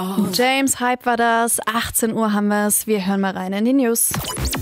James Hype war das. 18 Uhr haben wir es. Wir hören mal rein in die News.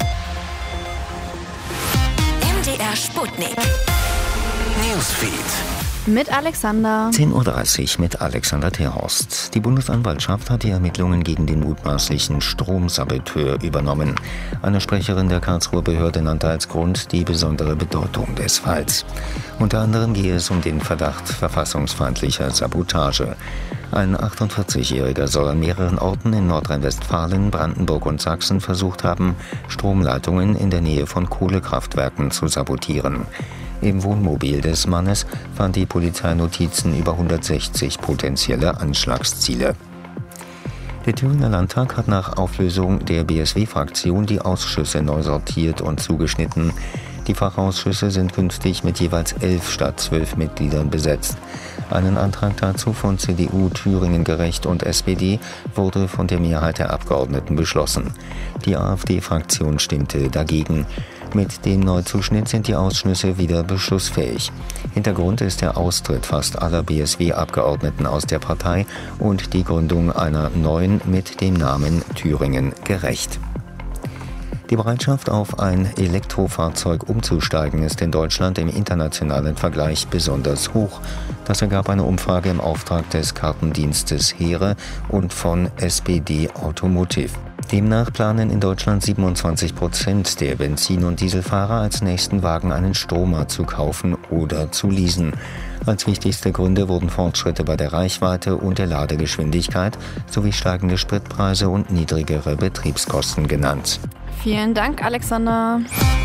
MDR Sputnik. Newsfeed. Mit Alexander. 10.30 Uhr mit Alexander Terhorst. Die Bundesanwaltschaft hat die Ermittlungen gegen den mutmaßlichen Stromsaboteur übernommen. Eine Sprecherin der Karlsruher Behörde nannte als Grund die besondere Bedeutung des Falls. Unter anderem gehe es um den Verdacht verfassungsfeindlicher Sabotage. Ein 48-Jähriger soll an mehreren Orten in Nordrhein-Westfalen, Brandenburg und Sachsen versucht haben, Stromleitungen in der Nähe von Kohlekraftwerken zu sabotieren. Im Wohnmobil des Mannes fand die Polizei Notizen über 160 potenzielle Anschlagsziele. Der Thüringer Landtag hat nach Auflösung der BSW-Fraktion die Ausschüsse neu sortiert und zugeschnitten. Die Fachausschüsse sind künftig mit jeweils 11 statt 12 Mitgliedern besetzt. Einen Antrag dazu von CDU, Thüringen Gerecht und SPD wurde von der Mehrheit der Abgeordneten beschlossen. Die AfD-Fraktion stimmte dagegen. Mit dem Neuzuschnitt sind die Ausschüsse wieder beschlussfähig. Hintergrund ist der Austritt fast aller BSW-Abgeordneten aus der Partei und die Gründung einer neuen mit dem Namen Thüringen Gerecht. Die Bereitschaft, auf ein Elektrofahrzeug umzusteigen, ist in Deutschland im internationalen Vergleich besonders hoch. Das ergab eine Umfrage im Auftrag des Kartendienstes Heere und von SPD Automotive. Demnach planen in Deutschland 27% der Benzin- und Dieselfahrer als nächsten Wagen einen Stromer zu kaufen oder zu leasen. Als wichtigste Gründe wurden Fortschritte bei der Reichweite und der Ladegeschwindigkeit sowie steigende Spritpreise und niedrigere Betriebskosten genannt. Vielen Dank, Alexander.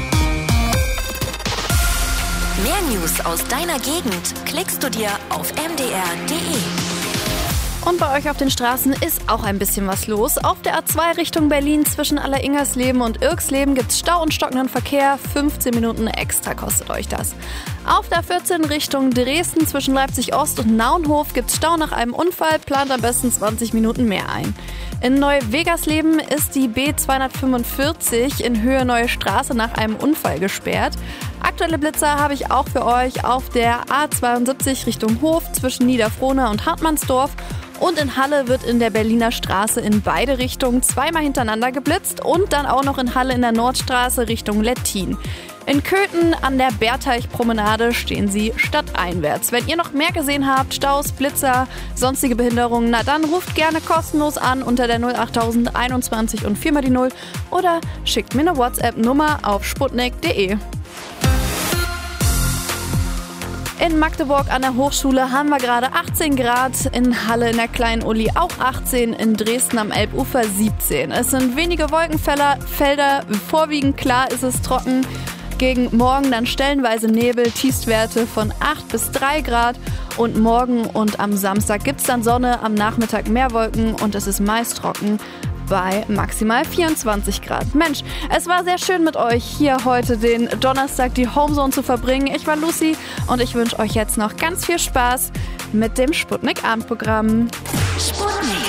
Mehr News aus deiner Gegend klickst du dir auf mdr.de. Und bei euch auf den Straßen ist auch ein bisschen was los. Auf der A2 Richtung Berlin zwischen Alleringersleben und Irksleben gibt's Stau und stockenden Verkehr. 15 Minuten extra kostet euch das. Auf der 14 Richtung Dresden zwischen Leipzig-Ost und Naunhof gibt's Stau nach einem Unfall. Plant am besten 20 Minuten mehr ein. In Neu-Wegersleben ist die B245 in Höhe Neue Straße nach einem Unfall gesperrt. Aktuelle Blitzer habe ich auch für euch auf der A72 Richtung Hof zwischen Niederfrohna und Hartmannsdorf. Und in Halle wird in der Berliner Straße in beide Richtungen zweimal hintereinander geblitzt und dann auch noch in Halle in der Nordstraße Richtung Lettin. In Köthen an der Berteichpromenade stehen sie stadteinwärts. Wenn ihr noch mehr gesehen habt, Staus, Blitzer, sonstige Behinderungen, na dann ruft gerne kostenlos an unter der 08000 21 und 4 mal die 0 oder schickt mir eine WhatsApp-Nummer auf sputnik.de. In Magdeburg an der Hochschule haben wir gerade 18 Grad, in Halle in der Kleinen Uli auch 18, in Dresden am Elbufer 17. Es sind wenige Wolkenfelder, vorwiegend klar ist es trocken. Gegen morgen dann stellenweise Nebel, Tiefstwerte von 8 bis 3 Grad. Und morgen und am Samstag gibt es dann Sonne, am Nachmittag mehr Wolken und es ist meist trocken bei maximal 24 Grad. Mensch, es war sehr schön mit euch hier heute den Donnerstag die Homezone zu verbringen. Ich war Lucy und ich wünsche euch jetzt noch ganz viel Spaß mit dem Sputnik Abendprogramm. Sputnik.